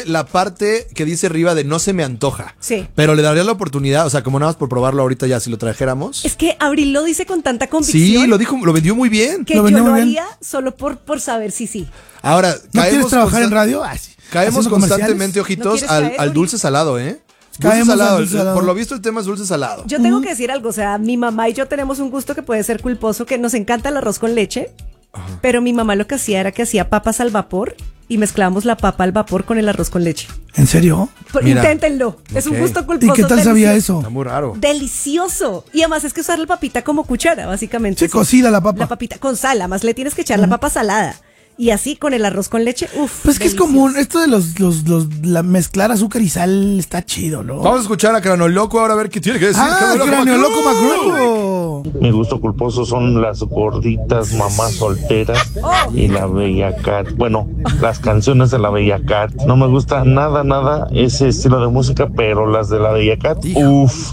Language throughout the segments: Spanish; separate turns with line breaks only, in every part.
la parte que dice arriba de no se me antoja.
Sí.
Pero le daría la oportunidad, o sea, como nada más por probarlo ahorita ya, si lo trajéramos.
Es que Abril lo dice con tanta convicción.
Sí, lo vendió muy bien.
Que yo lo haría solo por saber si sí.
Ahora,
¿No quieres trabajar en radio? Sí.
Caemos constantemente,
¿No
ojitos,
quieres caer,
al dulce salado, ¿eh? Dulce salado. Por lo visto el tema es dulce salado.
Yo tengo que decir algo, o sea, mi mamá y yo tenemos un gusto que puede ser culposo, que nos encanta el arroz con leche, pero mi mamá lo que hacía era que hacía papas al vapor y mezclábamos la papa al vapor con el arroz con leche.
¿En serio?
Mira.
Inténtenlo, es un gusto culposo.
¿Y qué tal sabía eso?
Está muy raro.
Delicioso. Y además es que usar la papita como cuchara, básicamente.
Se cocida la papa.
La papita con sal, además le tienes que echar la papa salada. Y así con el arroz con leche, uff.
Pues que es común, esto de la mezclar azúcar y sal está chido, ¿no?
Vamos a escuchar a Cráneo Loco ahora a ver qué tiene que decir.
Cráneo Loco McGrew.
Mi gusto culposo son las gorditas mamás solteras y la Bella Cat. Bueno, las canciones de la Bella Cat. No me gusta nada ese estilo de música, pero las de la Bella Cat, uf.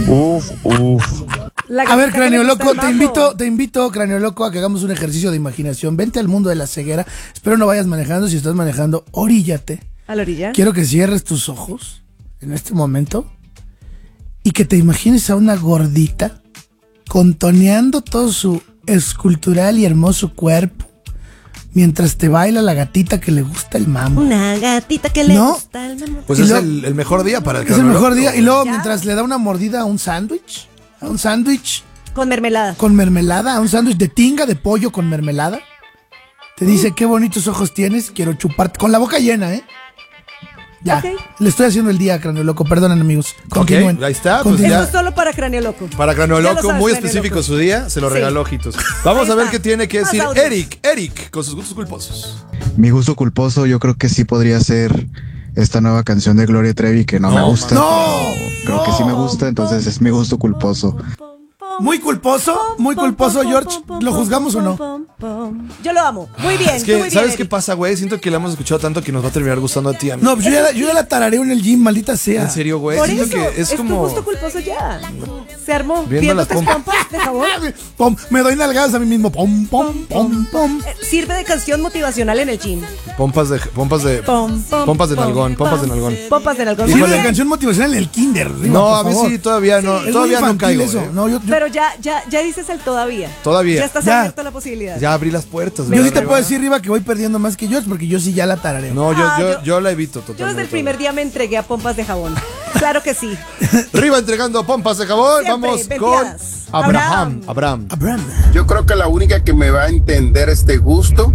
A ver, Cráneo Loco, te invito, Cráneo Loco, a que hagamos un ejercicio de imaginación. Vente al mundo de la ceguera. Espero no vayas manejando. Si estás manejando, oríllate.
¿A la orilla?
Quiero que cierres tus ojos en este momento y que te imagines a una gordita contoneando todo su escultural y hermoso cuerpo mientras te baila la gatita que le gusta el mambo.
Una gatita que le gusta el mambo.
Pues es el mejor día para el
Es el
Cráneo
mejor
Loco.
día. Y luego mientras le da una mordida a un sándwich.
Con mermelada.
Con mermelada, a un sándwich de tinga de pollo con mermelada. Te dice, qué bonitos ojos tienes, quiero chuparte. Con la boca llena, ¿eh? Ya,
Ok.
le estoy haciendo el día a Cráneo Loco, perdonen amigos. Continúen.
Ok, ahí está, pues
Continúen.
ya.
Esto es solo para Cráneo Loco.
Para Cráneo
Ya lo
Loco,
sabes,
muy
Cráneo
específico
Loco.
su día, se lo
Sí.
regaló, ojitos. Vamos
Ahí
a ver
está.
qué tiene que
Más
decir
audios.
Eric, con sus gustos culposos.
Mi gusto culposo yo creo que sí podría ser esta nueva canción de Gloria Trevi que no me gusta.
¡No!
Creo que sí me gusta, entonces es mi gusto culposo.
Muy culposo, George. ¿Lo juzgamos o no?
Yo lo amo. Muy bien.
Es que,
muy bien,
¿sabes qué
Eric.
pasa, güey? Siento que la hemos escuchado tanto que nos va a terminar gustando a ti, a mí.
No, pues yo ya la tarareo en el gym, maldita sea.
En serio, güey.
Por
Siento
eso,
que es
tu
como.
gusto culposo ya. Se armó.
Viendo las
tus pompas de jabón.
Pom, me doy nalgadas a mí mismo. Pom, pom, pom, pom.
Sirve de canción motivacional en el gym.
Pompas de
Pompas
nalgón, pompas de nalgón.
Pompas de nalgón.
Sirve de canción motivacional en el kinder. Rima,
No,
por
a mí
favor.
sí, todavía no.
Es muy
Todavía no
infantil
caigo.
eso. No, yo
Pero ya dices el todavía.
Todavía.
Ya estás
Ya.
abierto a la posibilidad.
Ya abrí las puertas.
sí
¿verdad,
te puedo
Riva?
decir, Riva, que voy perdiendo más que George porque yo sí ya la tarareo.
No,
Ah,
yo la evito
Yo
totalmente.
desde el primer día me entregué a pompas de jabón. Claro que sí.
Riva entregando pompas de jabón.
Siempre,
Vamos
vendidas.
con Abraham.
Abraham.
Yo creo que la única que me va a entender este gusto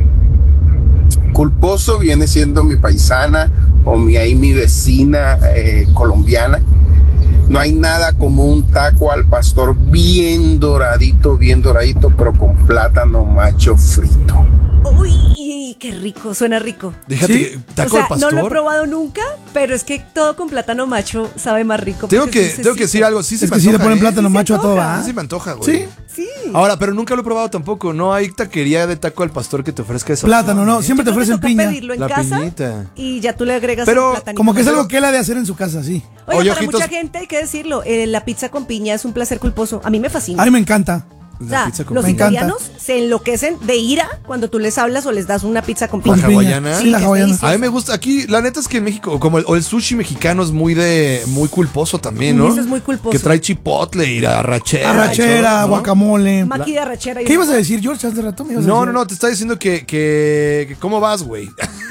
culposo viene siendo mi paisana o mi vecina colombiana. No hay nada como un taco al pastor bien doradito, pero con plátano macho frito.
Uy, qué rico, suena rico.
Déjate,
¿Sí?
que taco
O sea,
al pastor.
no lo he probado nunca, pero es que todo con plátano macho sabe más rico.
Tengo
porque
que decir algo. Sí se
Es
me
que sí le
antoja,
ponen
¿eh?
plátano
Sí se
macho a todo,
antoja.
¿va?
Sí se me antoja, güey.
Sí.
Sí.
Ahora, pero nunca lo he probado tampoco. No hay taquería de taco al pastor que te ofrezca esa
Plátano,
opción,
no.
¿eh?
Siempre te
Creo que
ofrecen
toca
piña.
pedirlo en
La
casa
piñita.
y ya tú le agregas
Pero,
el platanito.
Como que es
macho.
algo que él ha de hacer en su casa, sí.
Oye,
Oye,
para
ojitos.
mucha gente hay que decirlo, la pizza con piña es un placer culposo. A mí me fascina.
A mí me encanta.
O sea,
pizza con
los
Me encanta.
italianos se enloquecen de ira cuando tú les hablas o les das una pizza con
Con
piña.
¿La hawaiana?
Sí, la
que es
hawaiana.
deliciosa.
A mí me gusta. Aquí, la neta es que en México, como el sushi mexicano es muy culposo también, ¿no?
Eso es muy culposo.
Que trae chipotle y arrachera.
Arrachera,
y todo, ¿no?
guacamole.
Maqui de arrachera. y-
¿Qué ibas a decir, George, hace rato? Me ibas a
No,
decir.
no, no, te está diciendo que ¿cómo vas, güey?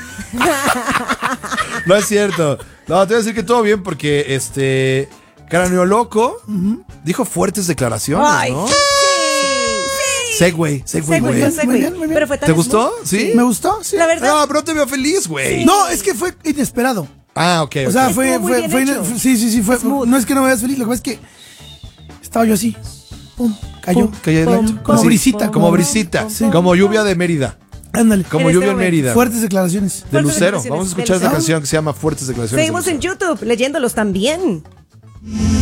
No es cierto. No, te voy a decir que todo bien porque Cráneo Loco dijo fuertes declaraciones,
Ay,
¿no?
sí.
Segway,
Segway,
güey.
fue segway.
Muy bien, muy bien.
Pero fue tan
¿Te gustó?
smooth.
¿Sí?
¿Me gustó? Sí.
La verdad.
No, pero te veo feliz, güey.
No, es que fue inesperado.
Ah, ok.
O sea,
ok.
fue
Estuvo muy bien hecho.
sí, fue.
Smooth.
No es que no me veas feliz, lo que pasa es que estaba yo así. Pum, cayó.
Pum, calladito.
Como
Así,
brisita.
Como brisita.
Sí.
Como lluvia de Mérida.
Ándale.
Como
En
lluvia
este
en
momento.
Mérida.
Fuertes declaraciones.
De
Fuertes
Lucero.
declaraciones
Vamos a
de
escuchar esta
Lucero.
canción que se llama Fuertes declaraciones.
Seguimos
de
en
Lucero.
YouTube leyéndolos también.